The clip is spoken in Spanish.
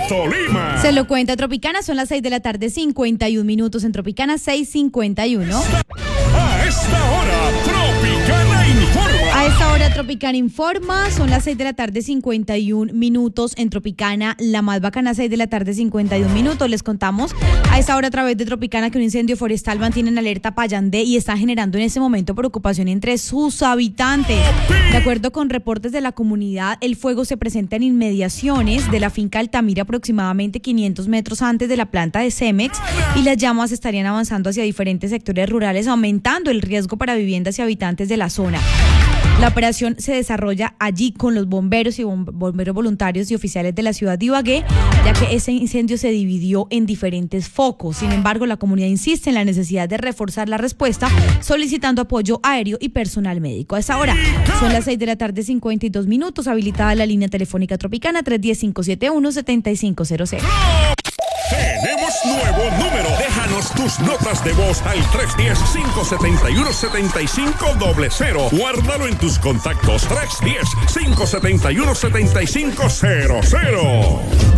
Tolima. Se lo cuenta Tropicana, son las 6 de la tarde, 51 minutos en Tropicana, 6:51. A esta hora, Tropicana informa. A esta hora Tropicana informa, son las 6 de la tarde, 51 minutos en Tropicana, la más bacana, 6 de la tarde, 51 minutos. Les contamos a esta hora a través de Tropicana que un incendio forestal mantiene en alerta Payandé y está generando en este momento preocupación entre sus habitantes. De acuerdo con reportes de la comunidad, el fuego se presenta en inmediaciones de la finca Altamira, aproximadamente 500 metros antes de la planta de Cemex, y las llamas estarían avanzando hacia diferentes sectores rurales, aumentando el riesgo para viviendas y habitantes de la zona. La operación se desarrolla allí con los bomberos y bomberos voluntarios y oficiales de la ciudad de Ibagué, ya que ese incendio se dividió en diferentes focos. Sin embargo, la comunidad insiste en la necesidad de reforzar la respuesta, solicitando apoyo aéreo y personal médico. A esa hora son las 6 de la tarde, 52 minutos, habilitada la línea telefónica Tropicana 310-571-7500. Tenemos nuevo número. Déjanos tus notas de voz al 310-571-7500. Guárdalo en tus contactos. 310-571-7500.